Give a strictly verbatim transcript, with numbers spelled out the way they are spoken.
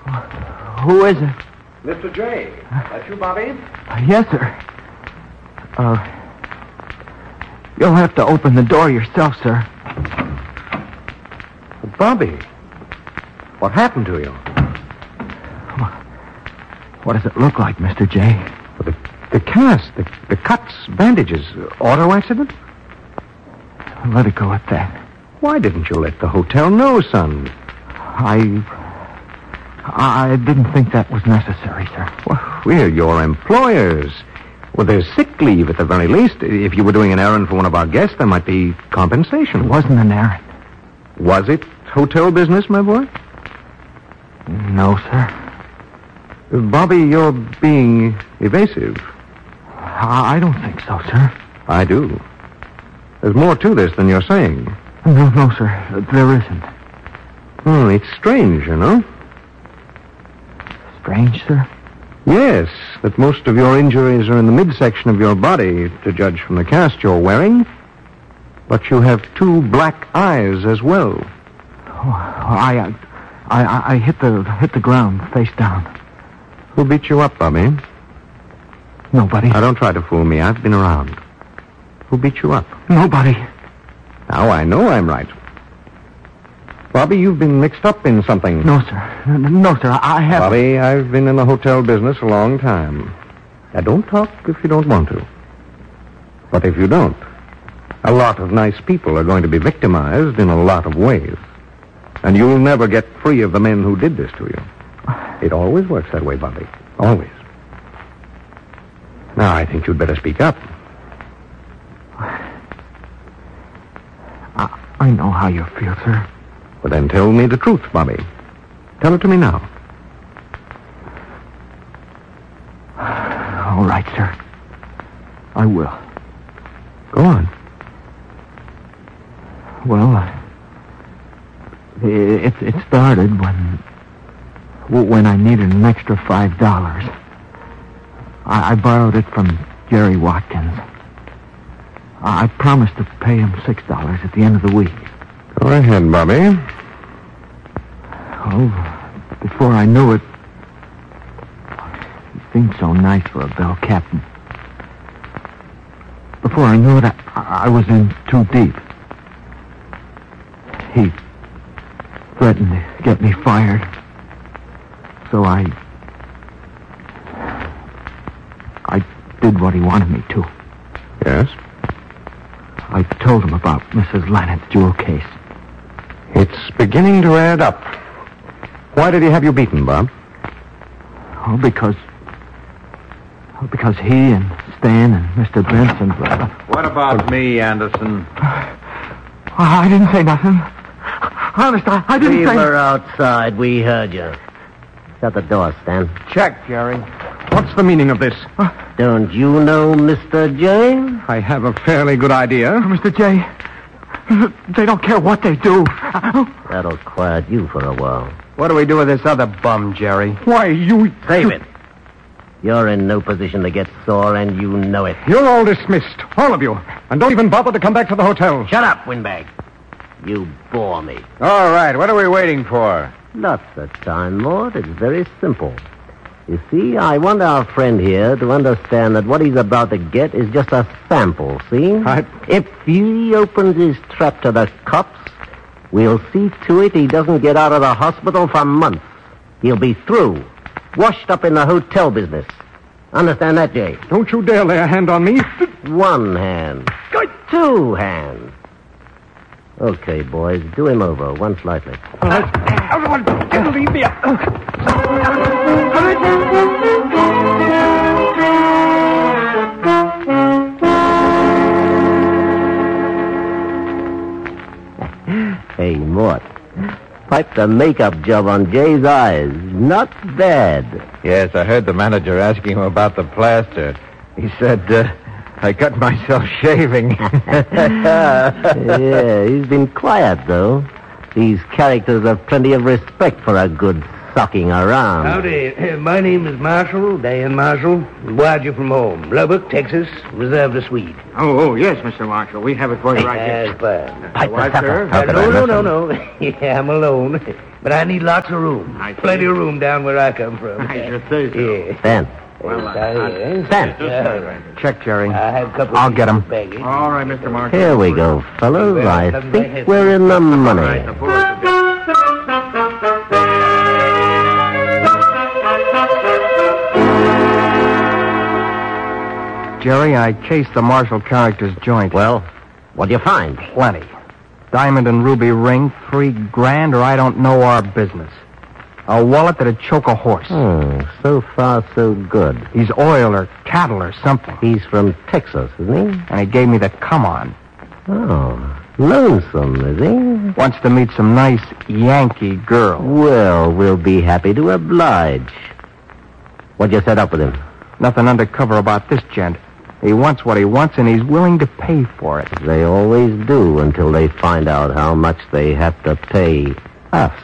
Who is it? Mister J. That's you, Bobby? Uh, yes, sir. Uh, you'll have to open the door yourself, sir. Bobby, what happened to you? What does it look like, Mister J? Well, the, the cast, the, the cuts, bandages, auto accident? Let it go at that. Why didn't you let the hotel know, son? I... I didn't think that was necessary, sir. Well, we're your employers. Well, there's sick leave at the very least. If you were doing an errand for one of our guests, there might be compensation. It wasn't an errand. Was it hotel business, my boy? No, sir. Bobby, you're being evasive. I don't think so, sir. I do. There's more to this than you're saying. No, no, sir. There isn't. Oh, it's strange, you know. Strange, sir? Yes, that most of your injuries are in the midsection of your body, to judge from the cast you're wearing. But you have two black eyes as well. Oh, I, I, I hit the hit the ground face down. Who beat you up, Bobby? Nobody. Now, don't try to fool me. I've been around. Who beat you up? Nobody. Now, I know I'm right. Bobby, you've been mixed up in something. No, sir. No, sir. I haven't. Bobby, I've been in the hotel business a long time. Now, don't talk if you don't want to. But if you don't, a lot of nice people are going to be victimized in a lot of ways. And you'll never get free of the men who did this to you. It always works that way, Bobby. Always. Now, I think you'd better speak up. I, I know how you feel, sir. Well, then tell me the truth, Bobby. Tell it to me now. All right, sir. I will. Go on. Well, uh, it, it started when when I needed an extra five dollars. I, I borrowed it from Jerry Watkins. I, I promised to pay him six dollars at the end of the week. Go ahead, Bobby. Oh, before I knew it, he seemed so nice for a bell captain. Before I knew it, I, I was in too deep. He threatened to get me fired. So I... I did what he wanted me to. Yes? I told him about Missus Lannett's jewel case. It's beginning to add up. Why did he have you beaten, Bob? Oh, because... Oh, because he and Stan and Mister Benson... Were... What about me, Anderson? I didn't say nothing. Honest, I, I didn't we say... We were outside. We heard you. Shut the door, Stan. Check, Jerry. What's the meaning of this? Uh, Don't you know Mister J? I have a fairly good idea. Mister J, they don't care what they do. That'll quiet you for a while. What do we do with this other bum, Jerry? Why, you... Save it. You're in no position to get sore, and you know it. You're all dismissed, all of you. And don't even bother to come back to the hotel. Shut up, windbag. You bore me. All right, what are we waiting for? Lots of time, Lord. It's very simple. You see, I want our friend here to understand that what he's about to get is just a sample, see? I... If he opens his trap to the cops, we'll see to it he doesn't get out of the hospital for months. He'll be through, washed up in the hotel business. Understand that, Jay? Don't you dare lay a hand on me. One hand. Two hands. Okay, boys, do him over once lightly. All right. Everyone, leave me up. Hey, Mort. Pipe the makeup job on Jay's eyes. Not bad. Yes, I heard the manager asking him about the plaster. He said, uh, I cut myself shaving. Yeah, he's been quiet, though. These characters have plenty of respect for a good sucking around. Howdy. My name is Marshall, Dan Marshall. Wired you from home. Lubbock, Texas. Reserved a suite. Oh, oh, yes, Mister Marshall. We have it for you right here. That's fine. Pipe the Wife, supper. sir? How Uh, could no, I no, miss no, him? no. Yeah, I'm alone. But I need lots of room. I see. Plenty of room down where I come from. I should say so. Yeah. Ben. Well, Yes, uh, I am. Ben. Yeah. Check, Jerry. I have a couple I'll of get 'em. baggage. All right, Mister Marshall. Here we go, fellows. I think we're in the All money. right, the force of it. Jerry, I cased the Marshall character's joint. Well, what'd you find? Plenty. Diamond and ruby ring, three grand, or I don't know our business. A wallet that'd choke a horse. Hmm, so far so good. He's oil or cattle or something. He's from Texas, isn't he? And he gave me the come on. Oh, lonesome, is he? Wants to meet some nice Yankee girl. Well, we'll be happy to oblige. What'd you set up with him? Nothing undercover about this gent. He wants what he wants, and he's willing to pay for it. They always do until they find out how much they have to pay us.